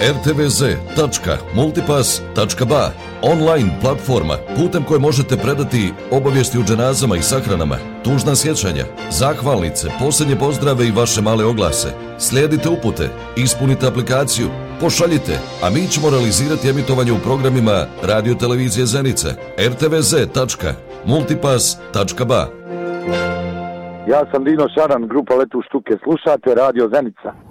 rtvz.multipass.ba, online platforma putem koje možete predati obavijesti o dženazama i sahranama, tužna sjećanja, zahvalnice, posljednje pozdrave i vaše male oglase. Slijedite upute, ispunite aplikaciju, pošaljite, a mi ćemo realizirati emitovanje u programima Radio Televizije Zenica, rtvz.multipass.ba. Ja sam Dino Šaran, grupa Letu štuke, slušate Radio Zenica.